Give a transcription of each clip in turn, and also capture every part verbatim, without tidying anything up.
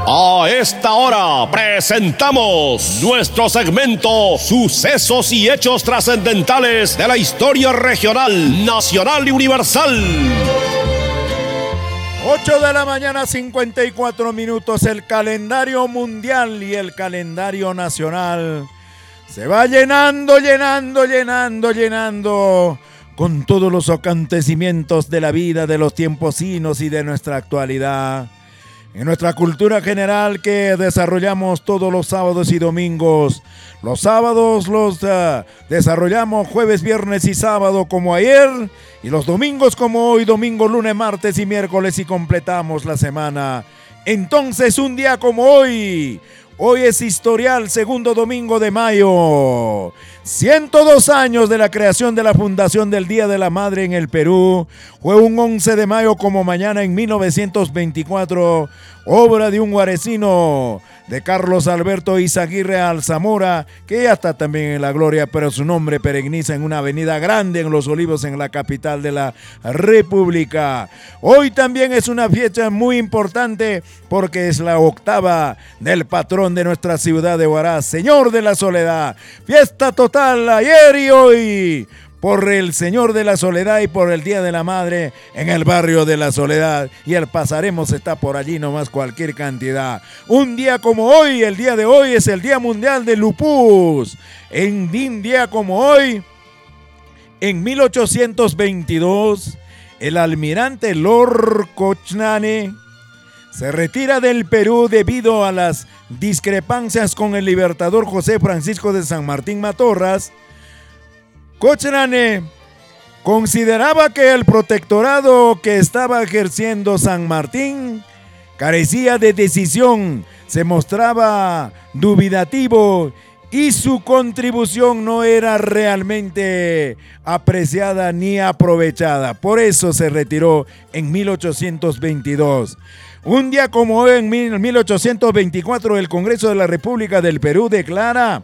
A esta hora presentamos nuestro segmento Sucesos y Hechos Trascendentales de la Historia Regional, Nacional y Universal. ocho de la mañana, cincuenta y cuatro minutos. El calendario mundial y el calendario nacional se va llenando, llenando, llenando, llenando con todos los acontecimientos de la vida, de los tiempos sinos y de nuestra actualidad. En nuestra cultura general que desarrollamos todos los sábados y domingos. Los sábados los uh, desarrollamos jueves, viernes y sábado como ayer. Y los domingos como hoy, domingo, lunes, martes y miércoles, y completamos la semana. Entonces, un día como hoy, hoy es historial, segundo domingo de mayo. ciento dos años de la creación de la Fundación del Día de la Madre en el Perú. Fue un once de mayo como mañana en mil novecientos veinticuatro, obra de un guarecino, de Carlos Alberto Izaguirre Alzamora, que ya está también en la gloria, pero su nombre perenniza en una avenida grande en Los Olivos, en la capital de la República. Hoy también es una fecha muy importante porque es la octava del patrón de nuestra ciudad de Huaraz, Señor de la Soledad. Fiesta total ayer y hoy por el Señor de la Soledad y por el Día de la Madre en el barrio de la Soledad. Y el Pasaremos está por allí nomás, cualquier cantidad. Un día como hoy, el día de hoy es el Día Mundial del Lupus. En un día como hoy, en mil ochocientos veintidós, el almirante Lord Cochrane se retira del Perú debido a las discrepancias con el libertador José Francisco de San Martín Matorras. Cochrane consideraba que el protectorado que estaba ejerciendo San Martín carecía de decisión, se mostraba dubitativo y su contribución no era realmente apreciada ni aprovechada. Por eso se retiró en mil ochocientos veintidós. Un día como hoy, en mil ochocientos veinticuatro, el Congreso de la República del Perú declara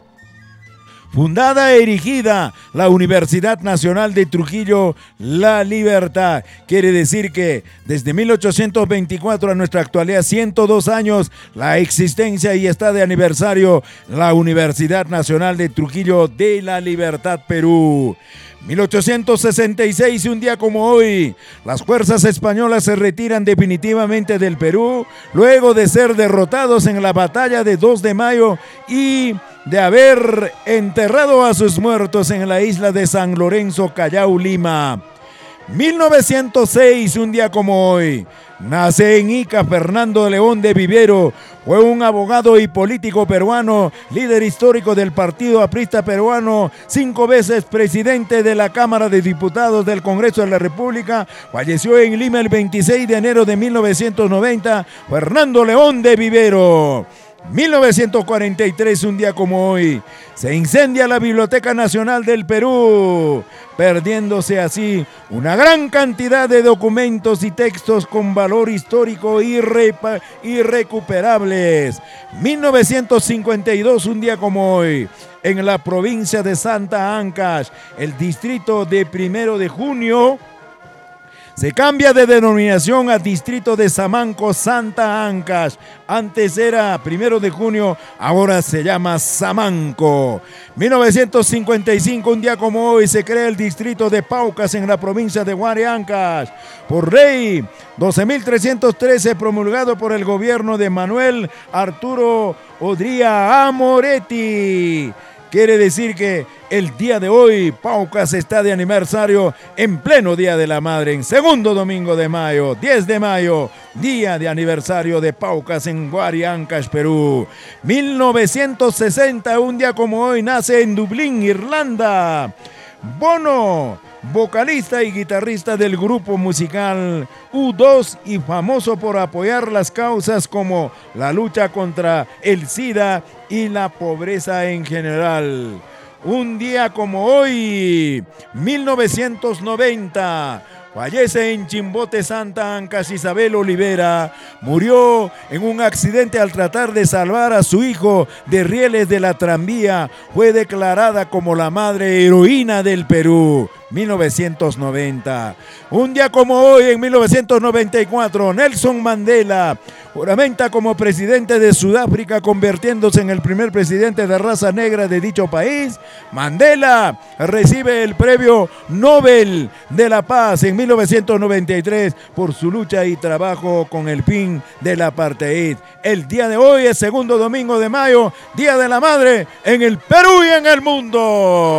fundada e erigida la Universidad Nacional de Trujillo, La Libertad. Quiere decir que desde mil ochocientos veinticuatro a nuestra actualidad, ciento dos años, la existencia y está de aniversario la Universidad Nacional de Trujillo de La Libertad, Perú. mil ochocientos sesenta y seis, un día como hoy, las fuerzas españolas se retiran definitivamente del Perú luego de ser derrotados en la batalla de dos de mayo y de haber enterrado a sus muertos en la isla de San Lorenzo, Callao, Lima. mil novecientos seis, un día como hoy, nace en Ica Fernando León de Vivero. Fue un abogado y político peruano, líder histórico del Partido Aprista Peruano, cinco veces presidente de la Cámara de Diputados del Congreso de la República. Falleció en Lima el veintiséis de enero de mil novecientos noventa, Fernando León de Vivero. mil novecientos cuarenta y tres, un día como hoy, se incendia la Biblioteca Nacional del Perú, perdiéndose así una gran cantidad de documentos y textos con valor histórico irrepa- irrecuperables. mil novecientos cincuenta y dos, un día como hoy, en la provincia de Santa Ancash, el distrito de Primero de Junio, se cambia de denominación a Distrito de Samanco, Santa Ancash. Antes era Primero de Junio, ahora se llama Samanco. mil novecientos cincuenta y cinco, un día como hoy, se crea el Distrito de Paucas en la provincia de Huari-Ancash. Por ley doce mil trescientos trece, promulgado por el gobierno de Manuel Arturo Odría Amoretti. Quiere decir que el día de hoy, Paucas está de aniversario en pleno Día de la Madre, en segundo domingo de mayo, diez de mayo, día de aniversario de Paucas en Huari-Ancash, Perú. mil novecientos sesenta, un día como hoy, nace en Dublín, Irlanda, Bono, vocalista y guitarrista del grupo musical U dos y famoso por apoyar las causas como la lucha contra el SIDA y la pobreza en general. Un día como hoy, mil novecientos noventa, fallece en Chimbote, Santa Ancash, Isabel Olivera. Murió en un accidente al tratar de salvar a su hijo de rieles de la tranvía. Fue declarada como la madre heroína del Perú. mil novecientos noventa. Un día como hoy, en mil novecientos noventa y cuatro, Nelson Mandela juramenta como presidente de Sudáfrica, convirtiéndose en el primer presidente de raza negra de dicho país. Mandela recibe el premio Nobel de la Paz en mil novecientos noventa y tres por su lucha y trabajo con el fin del apartheid. El día de hoy es segundo domingo de mayo, Día de la Madre en el Perú y en el mundo.